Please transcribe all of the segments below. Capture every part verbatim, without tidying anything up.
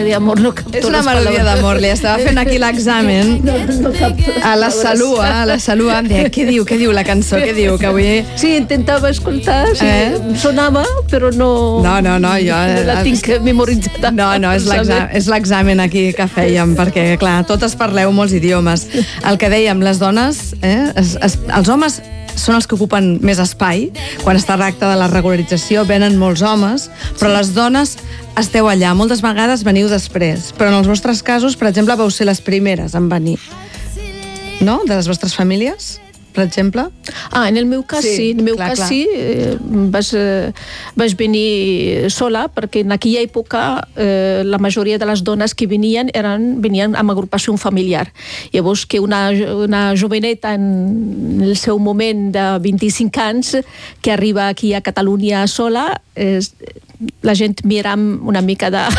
d'amor. No capto És una les melodia paraules. d'amor. Li estava fent aquí l'examen No, no capto les a la paraules. Salua, a la Salua, em deia, què diu, què diu la cançó, què diu, que avui... Sí, intentava escoltar, sí, Eh? em sonava, però no... No, no, no, jo... No la tinc memoritzada. No, no, és l'examen, és l'examen aquí que fèiem, perquè, clar, totes parleu molts idiomes. El que dèiem, les dones, eh, es, es, els homes són els que ocupen més espai. Quan es tracta de la regularització venen molts homes, però les dones esteu allà. Moltes vegades veniu després, però en els vostres casos, per exemple, vau ser les primeres en venir. No? De les vostres famílies, per exemple? Ah, en el meu cas Sí, sí, en el meu clar, cas clar. sí, eh, vaig, eh, vaig venir sola, perquè en aquella època eh, la majoria de les dones que venien eren, venien amb agrupació familiar. Llavors que una, una joveneta en el seu moment de vint-i-cinc anys que arriba aquí a Catalunya sola, eh, la gent mira amb una mica de...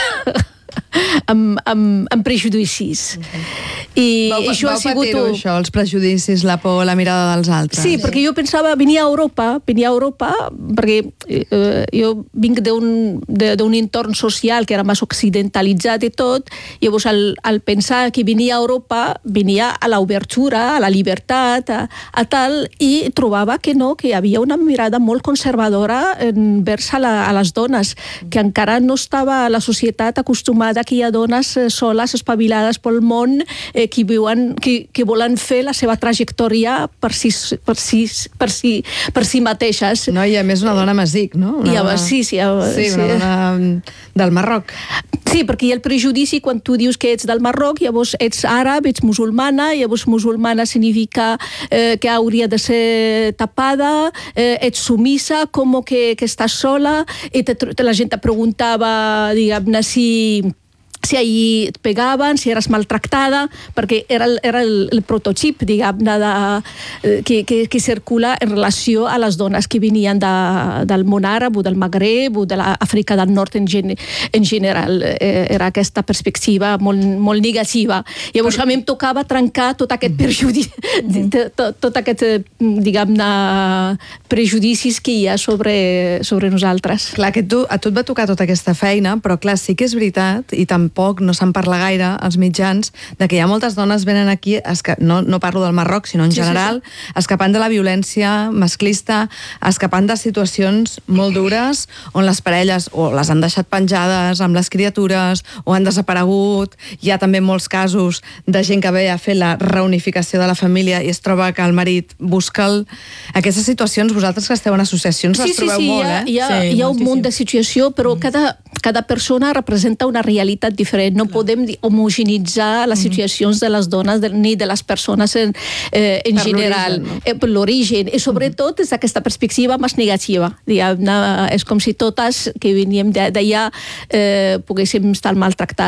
amb, amb, amb prejudicis. I Vau, això vau ha sigut... patir-ho, això, els prejudicis, la por, la mirada dels altres. Sí, perquè jo pensava, venia a Europa, venia a Europa, perquè eh, jo vinc d'un de- d'un entorn social que era més occidentalitzat i tot, llavors al, al pensar que venia a Europa, venia a l'obertura, a la llibertat, a, a tal, i trobava que no, que hi havia una mirada molt conservadora envers a, la, a les dones, que encara no estava la societat acostumada que hi ha dones eh, soles, espavilades pel món, eh, que, viuen, que, que volen fer la seva trajectòria per si, per si, per si, per si mateixes. No, i a més una dona masic, no? Una I a, dona... sí, sí, a, Sí, una dona del Marroc. Sí, perquè hi ha el prejudici quan tu dius que ets del Marroc, llavors ets àrab, ets musulmana, llavors musulmana significa eh, que hauria de ser tapada, eh, ets sumisa, com que, que estàs sola, i te, te, la gent te preguntava, diguem-ne, si... si ahir et pegaven, si eres maltractada, perquè era el, era el, el prototip, diguem-ne, de, que, que, que circula en relació a les dones que venien de, del món àrab o del Magreb o de l'Àfrica del Nord en, gen, en general. Eh, era aquesta perspectiva molt, molt negativa. Llavors, a mi em tocava trencar tot aquest perjudici, tot, tot aquest, diguem-ne, prejudicis que hi ha sobre, sobre nosaltres. Clar, que tu, a tu et va tocar tota aquesta feina, però clar, sí que és veritat, i tampoc no se'n parla gaire als mitjans, de que hi ha moltes dones venen aquí, esca... no, no parlo del Marroc, sinó en Sí, sí, general, sí, sí. escapant de la violència masclista, escapant de situacions molt dures, on les parelles o les han deixat penjades amb les criatures, o han desaparegut. Hi ha també molts casos de gent que ve a fer la reunificació de la família i es troba que el marit busca el... Aquestes situacions, vosaltres que esteu en associacions, les trobeu sí, molt, hi ha, eh? hi ha, Sí, hi ha un moltíssim. munt de situació, però mm. cada, cada persona representa una realitat diferent. No Clar. podem homogeneïtzar les situacions de les dones de, ni de les persones en, eh, en Per general. l'origen, no? Eh, per l'origen. I sobretot des d'aquesta perspectiva més negativa. Diguem, és com si totes que veníem d'allà eh, poguéssim estar maltractades